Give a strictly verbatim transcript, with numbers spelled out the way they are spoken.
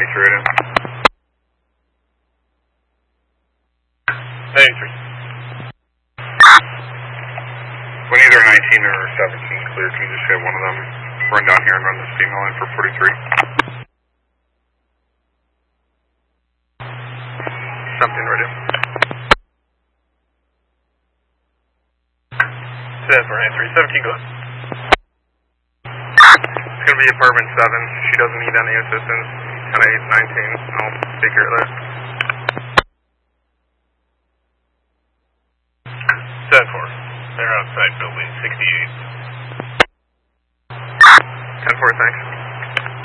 ninety-three right in. ninety-three. When either nineteen or seventeen clear, can you just have one of them run down here and run the signal line for forty-three? seventeen right in. ten four ninety-three. seventeen, go ahead. It's going to be apartment seven. She doesn't need any assistance. ten eight nineteen. I'll take care of that. ten four. They're outside building sixty-eight. ten four, thanks.